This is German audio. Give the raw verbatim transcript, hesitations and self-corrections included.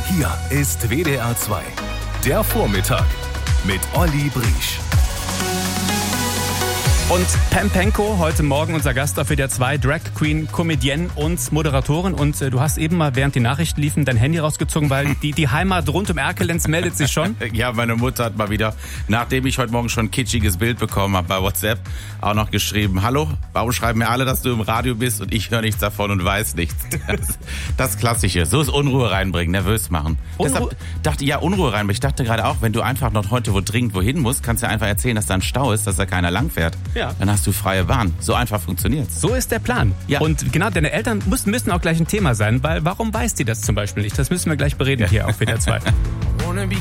Hier ist W D R zwei. Der Vormittag mit Olli Briesch. Und Pam Penko, heute Morgen unser Gast auf W D R zwei, Drag Queen, Comedienne und Moderatorin. Und äh, du hast eben mal, während die Nachrichten liefen, dein Handy rausgezogen, weil die, die Heimat rund um Erkelenz meldet sich schon. Ja, meine Mutter hat mal wieder, nachdem ich heute Morgen schon ein kitschiges Bild bekommen habe bei WhatsApp, auch noch geschrieben: Hallo, warum schreiben mir alle, dass du im Radio bist und ich höre nichts davon und weiß nichts? Das, das Klassische. So ist Unruhe reinbringen, nervös machen. Unruhe? Deshalb dachte ja, Unruhe reinbringen. Ich dachte gerade auch, wenn du einfach noch heute wo dringend wohin musst, kannst du ja einfach erzählen, dass da ein Stau ist, dass da keiner langfährt. Ja. Dann hast du freie Bahn. So einfach funktioniert's. So ist der Plan. Ja. Und genau, deine Eltern müssen, müssen auch gleich ein Thema sein, weil warum weiß die das zum Beispiel nicht? Das müssen wir gleich bereden hier auf W D R zwei.